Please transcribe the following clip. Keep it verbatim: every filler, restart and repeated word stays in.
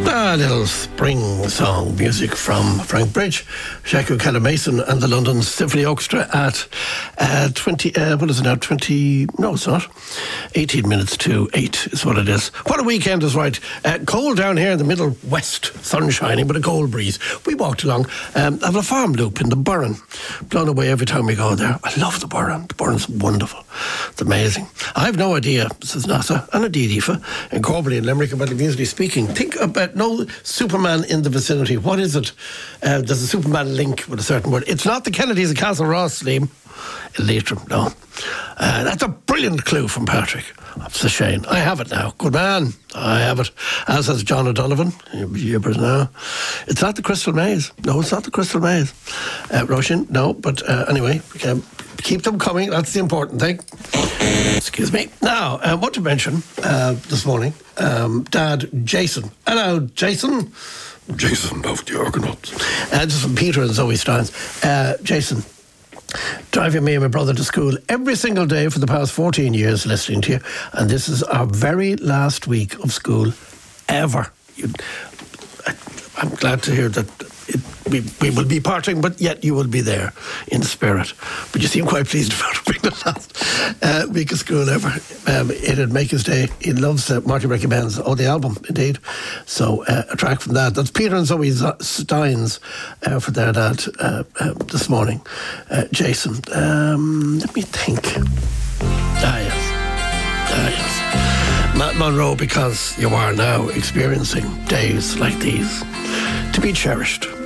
A little spring song music from Frank Bridge, Shaku Mason and the London Symphony Orchestra at uh, twenty, uh, what is it now, twenty, no it's not, eighteen minutes to eight is what it is. What a weekend is right. Uh, cold down here in the middle west, sun shining, but a cold breeze. We walked along, um, I have a farm loop in the Burren, blown away every time we go there. I love the Burren, the Burren's wonderful, it's amazing. I have no idea, says NASA, and indeed Aoife, in Corbally and Limerick, about musically speaking. Think about no Superman in the vicinity. What is it? Uh, does a Superman link with a certain word? It's not the Kennedys of Castle Ross, Liam. Leitrim, no. Uh, that's a brilliant clue from Patrick. That's a shame. I have it now. Good man. I have it. As has John O'Donovan. Yippers now. It's not the Crystal Maze. No, it's not the Crystal Maze. Uh, Roshan, no. But uh, anyway, we can keep them coming. That's the important thing. Excuse me. Now, I want to mention uh, this morning, um, Dad Jason. Hello, Jason. Jason of the Argonauts. Uh, this is from Peter and Zoe Steins. Uh, Jason, driving me and my brother to school every single day for the past fourteen years, listening to you, and this is our very last week of school ever. You, I, I'm glad to hear that it, we, we will be parting, but yet you will be there in spirit. But you seem quite pleased about it being the last uh, week of school ever. Um, it'd make his day. He loves uh, Marty recommends. Oh, the album, indeed. So uh, a track from that. That's Peter and Zoe Steins uh, for their dad uh, uh, this morning. Uh, Jason, um, let me think. Ah, yes. Ah, yes. Matt Monroe, because you are now experiencing days like these to be cherished.